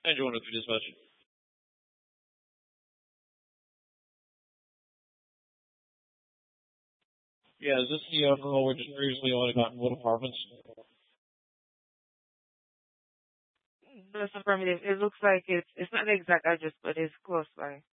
I joined with you dispatch. Yeah, is this the girl we just previously on about Wood Apartments? That's affirmative. It looks like it's not the exact address, but it's close by.